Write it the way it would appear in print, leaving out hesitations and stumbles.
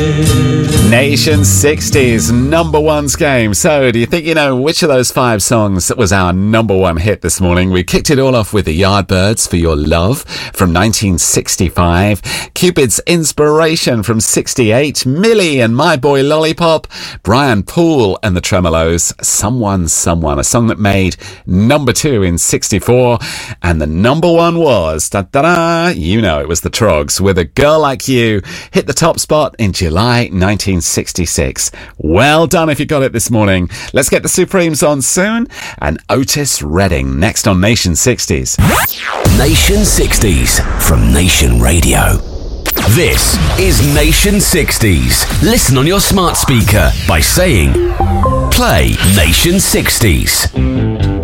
Nation 60s number ones game. So, do you think you know which of those 5 songs was our number one hit this morning? We kicked it all off with the Yardbirds for Your Love from 1965, Cupid's Inspiration from 68, Millie and My Boy Lollipop, Brian Poole and the Tremolos, Someone, a song that made number 2 in 64, and the number one was, you know it was the Trogs with A Girl Like You, hit the top spot in July 1966. Well done if you got it this morning. Let's get the Supremes on soon, and Otis Redding next on Nation 60s. Nation 60s from Nation Radio. This is Nation 60s. Listen on your smart speaker by saying, play Nation 60s.